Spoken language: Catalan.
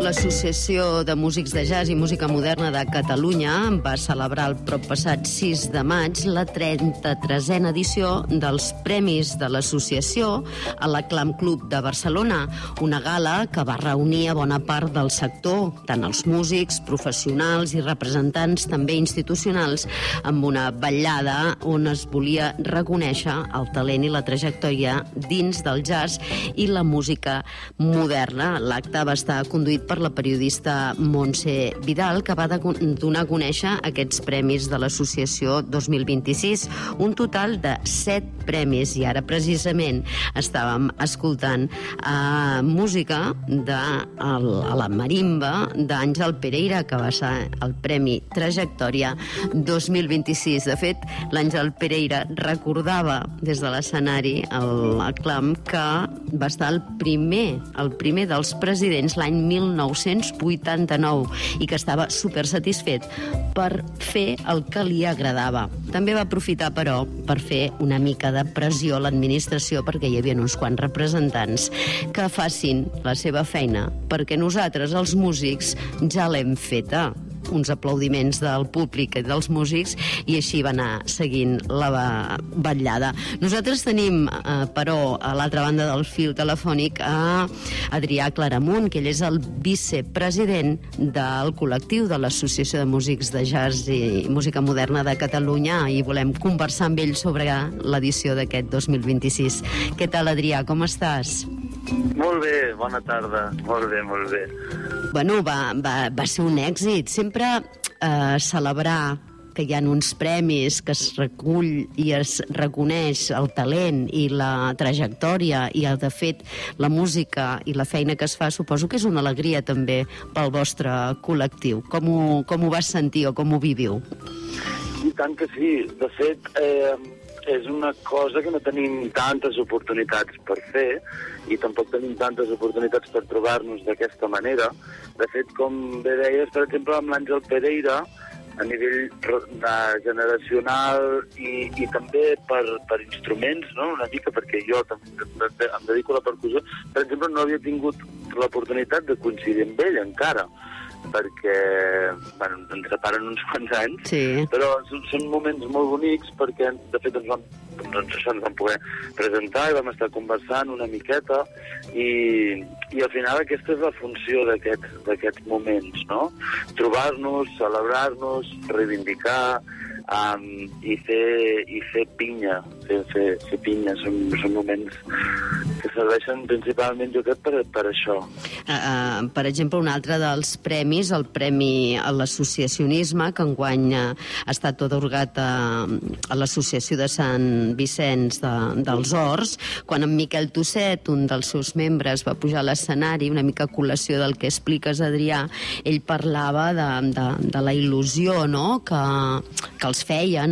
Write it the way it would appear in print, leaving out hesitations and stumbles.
L'Associació de Músics de Jazz i Música Moderna de Catalunya va celebrar el passat 6 de maig la 33a edició dels Premis de l'Associació a la Clam Club de Barcelona, una gala que va reunir a bona part del sector, tant els músics, professionals i representants també institucionals, amb una vetllada on es volia reconèixer el talent i la trajectòria dins del jazz i la música moderna. L'acte va estar conduït per la periodista Montse Vidal, que va donar a conèixer aquests premis de l'Associació 2026, un total de 7 premis, i ara precisament estàvem escoltant música de la marimba d'Àngel Pereira, que va ser el Premi Trajectòria 2026. De fet, l'Àngel Pereira recordava des de l'escenari a Clam que va estar el primer dels presidents l'any 1989 i que estava super satisfet per fer el que li agradava. També va aprofitar, però, per fer una mica de pressió a l'administració perquè hi havia uns quants representants que facin la seva feina, perquè nosaltres, els músics, ja l'hem feta. Uns aplaudiments del públic i dels músics, i així va anar seguint la vetllada. Nosaltres tenim, però, a l'altra banda del fil telefònic, a Adrià Claramunt, que ell és el vicepresident del col·lectiu de l'Associació de Músics de Jazz i Música Moderna de Catalunya, i volem conversar amb ell sobre l'edició d'aquest 2026. Què tal, Adrià? Com estàs? Molt bé, bona tarda. Molt bé, molt bé. Bueno, va ser un èxit. Sempre celebrar que hi ha uns premis, que es recull i es reconeix el talent i la trajectòria i, de fet, la música i la feina que es fa, suposo que és una alegria també pel vostre col·lectiu. Com ho vas sentir o com ho viviu? I tant que sí. De fet, és una cosa que no tenim tantes oportunitats per fer i tampoc tenim tantes oportunitats per trobar-nos d'aquesta manera. De fet, com bé deies, per exemple, amb l'Àngel Pereira, a nivell generacional i també per instruments, no? Una mica, perquè jo també em dedico a la percussió. Per exemple, no havia tingut l'oportunitat de coincidir amb ell encara, perquè ens separen uns quants anys, sí. Però són moments molt bonics perquè, de fet, ens vam poder presentar i vam estar conversant una miqueta i al final aquesta és la funció d'aquests moments, no? Trobar-nos, celebrar-nos, reivindicar i fer pinya. Fer pinya són moments que serveixen principalment, jo crec, per això. Per exemple, un altre dels premis, el Premi a l'Associacionisme, que enguany ha estat atorgat a l'Associació de Sant Vicenç dels Horts, quan en Miquel Tosset, un dels seus membres, va pujar a l'escenari, una mica col·lació del que expliques, Adrià, ell parlava de la il·lusió, no?, que els feia,